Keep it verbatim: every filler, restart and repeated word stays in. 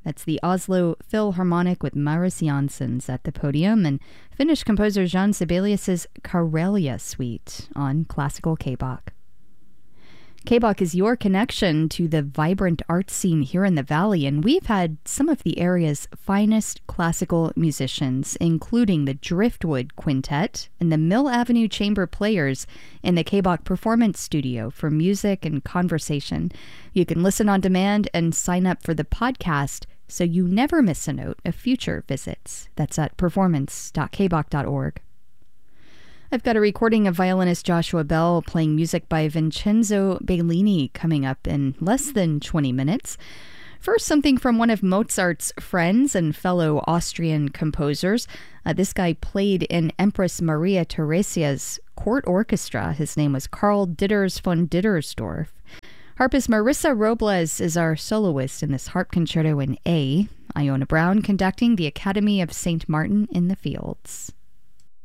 That's the Oslo Philharmonic with Maris Janssens at the podium, and Finnish composer Jean Sibelius's Karelia Suite on classical K-Bach. K-Bach is your connection to the vibrant art scene here in the Valley, and we've had some of the area's finest classical musicians, including the Driftwood Quintet and the Mill Avenue Chamber Players in the K-Bach Performance Studio for music and conversation. You can listen on demand and sign up for the podcast so you never miss a note of future visits. That's at performance dot k bach dot org. I've got a recording of violinist Joshua Bell playing music by Vincenzo Bellini coming up in less than twenty minutes. First, something from one of Mozart's friends and fellow Austrian composers. Uh, this guy played in Empress Maria Theresia's court orchestra. His name was Karl Ditters von Dittersdorf. Harpist Marissa Robles is our soloist in this harp concerto in A. Iona Brown conducting the Academy of Saint Martin in the Fields.